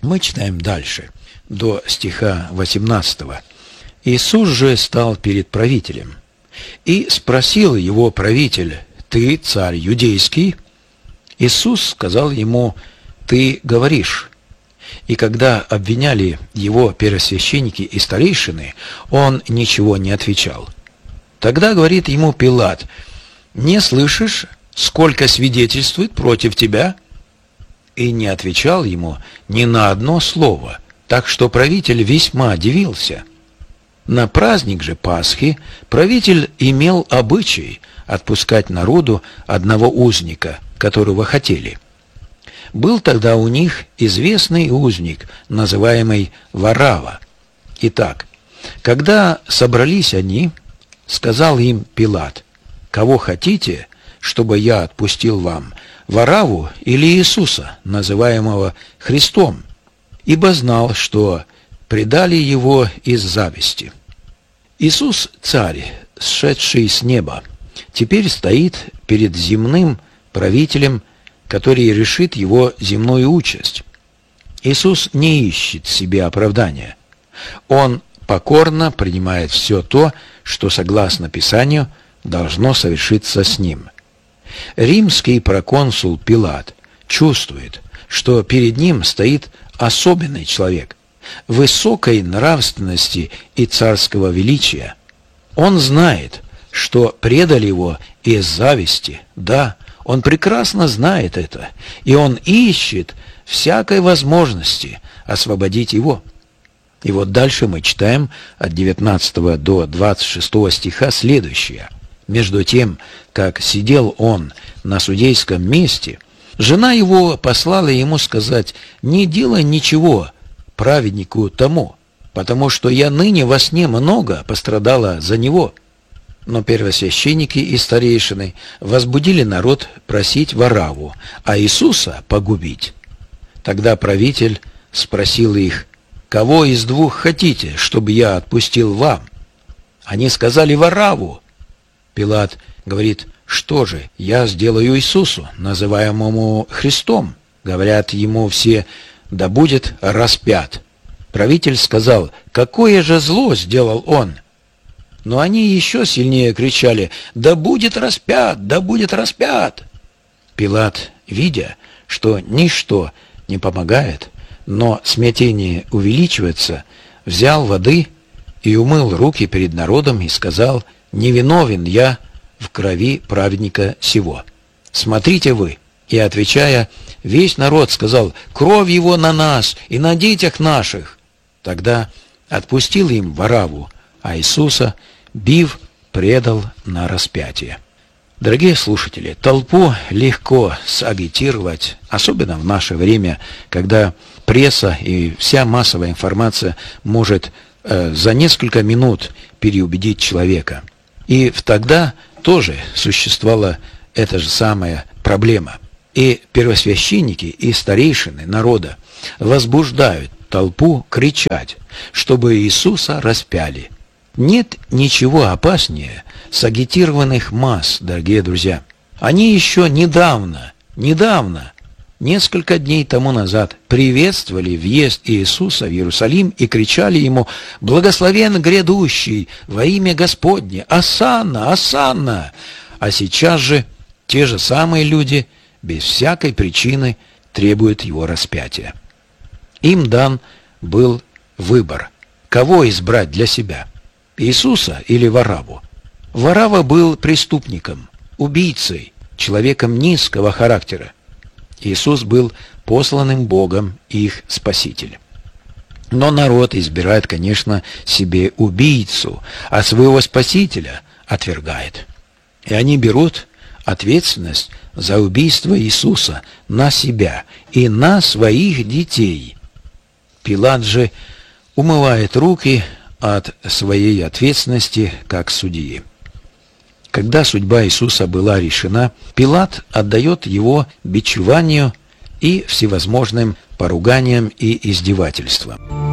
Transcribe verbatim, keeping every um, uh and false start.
Мы читаем дальше, до стиха восемнадцатого. «Иисус же стал перед правителем, и спросил его правитель: Ты царь юдейский? Иисус сказал ему: Ты говоришь. И когда обвиняли его первосвященники и старейшины, он ничего не отвечал. Тогда говорит ему Пилат: Не слышишь, сколько свидетельствует против тебя? И не отвечал ему ни на одно слово, так что правитель весьма дивился. На праздник же Пасхи правитель имел обычай отпускать народу одного узника, которого хотели. Был тогда у них известный узник, называемый Варава. Итак, когда собрались они, сказал им Пилат: «Кого хотите, чтобы я отпустил вам, Вараву или Иисуса, называемого Христом?» Ибо знал, что предали его из зависти. Иисус, царь, сшедший с неба, теперь стоит перед земным правителем, который решит его земную участь. Иисус не ищет себе оправдания. Он покорно принимает все то, что, согласно Писанию, должно совершиться с ним. Римский проконсул Пилат чувствует, что перед ним стоит особенный человек, высокой нравственности и царского величия. Он знает, что предали его из зависти, да, он прекрасно знает это, и он ищет всякой возможности освободить его. И вот дальше мы читаем от девятнадцатого до двадцать шестого стиха следующее. «Между тем, как сидел он на судейском месте, жена его послала ему сказать: Не делай ничего праведнику тому, потому что я ныне во сне много пострадала за него». Но первосвященники и старейшины возбудили народ просить Вараву, а Иисуса погубить. Тогда правитель спросил их: «Кого из двух хотите, чтобы я отпустил вам?» Они сказали: «Вараву». Пилат говорит: «Что же, я сделаю Иисусу, называемому Христом?» Говорят ему все: «Да будет распят». Правитель сказал: «Какое же зло сделал он?» Но они еще сильнее кричали: «Да будет распят! Да будет распят!» Пилат, видя, что ничто не помогает, но смятение увеличивается, взял воды и умыл руки перед народом и сказал: «Невиновен я в крови праведника сего. Смотрите вы». И, отвечая, весь народ сказал: «Кровь его на нас и на детях наших». Тогда отпустил им Вараву, а Иисуса, бив, предал на распятие. Дорогие слушатели, толпу легко сагитировать, особенно в наше время, когда пресса и вся массовая информация может э, за несколько минут переубедить человека. И тогда тоже существовала эта же самая проблема. И первосвященники и старейшины народа возбуждают толпу кричать, чтобы Иисуса распяли. Нет ничего опаснее сагитированных масс, дорогие друзья. Они еще недавно, недавно, несколько дней тому назад приветствовали въезд Иисуса в Иерусалим и кричали ему: «Благословен грядущий во имя Господне! Осанна! Осанна!» А сейчас же те же самые люди без всякой причины требуют его распятия. Им дан был выбор, кого избрать для себя: Иисуса или Вараву. Варава был преступником, убийцей, человеком низкого характера. Иисус был посланным Богом их Спасителем. Но народ избирает, конечно, себе убийцу, а своего Спасителя отвергает. И они берут ответственность за убийство Иисуса на себя и на своих детей. Пилат же умывает руки от своей ответственности как судьи. Когда судьба Иисуса была решена, Пилат отдает его бичеванию и всевозможным поруганиям и издевательствам.